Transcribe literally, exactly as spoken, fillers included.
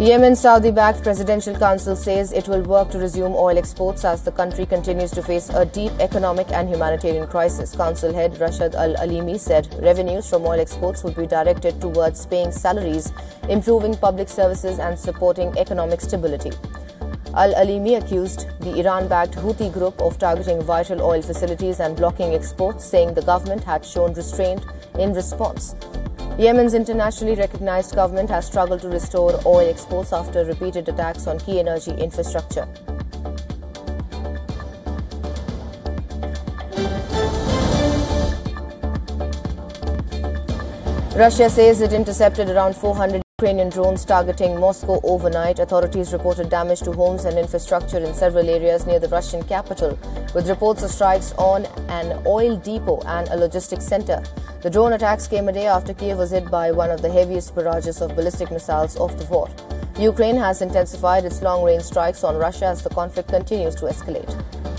Yemen's Saudi-backed Presidential Council says it will work to resume oil exports as the country continues to face a deep economic and humanitarian crisis. Council head Rashad Al-Alimi said revenues from oil exports would be directed towards paying salaries, improving public services and supporting economic stability. Al-Alimi accused the Iran-backed Houthi group of targeting vital oil facilities and blocking exports, saying the government had shown restraint in response. Yemen's internationally recognized government has struggled to restore oil exports after repeated attacks on key energy infrastructure. Russia says it intercepted around four hundred Ukrainian drones targeting Moscow overnight. Authorities reported damage to homes and infrastructure in several areas near the Russian capital, with reports of strikes on an oil depot and a logistics center. The drone attacks came a day after Kiev was hit by one of the heaviest barrages of ballistic missiles of the war. Ukraine has intensified its long-range strikes on Russia as the conflict continues to escalate.